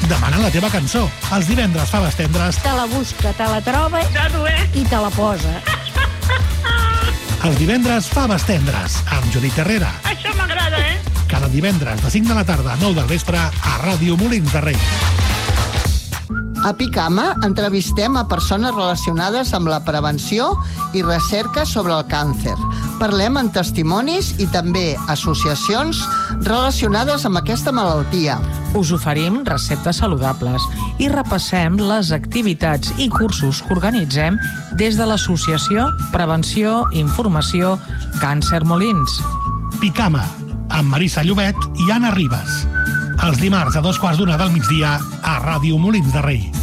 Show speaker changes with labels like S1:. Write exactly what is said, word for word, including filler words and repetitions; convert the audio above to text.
S1: Demana la teva cançó. Els divendres Faves Tendres
S2: te la busca, te la troba i te la posa.
S1: Els divendres Faves Tendres, amb Judit Herrera.
S3: Això m'agrada, eh?
S1: Cada divendres de cinc de la tarda a nou del vespre a Ràdio Molins de Rei.
S4: A Picama entrevistem a persones relacionades amb la prevenció i recerca sobre el càncer. Parlem amb testimonis i també associacions relacionades amb aquesta malaltia.
S5: Us oferim receptes saludables i repassem les activitats i cursos que organitzem des de l'associació Prevenció i Informació Càncer Molins.
S1: Picama, amb Marissa Llobet i Anna Ribas. Els dimarts a dos quarts d'una del migdia a Ràdio Molins de Rei.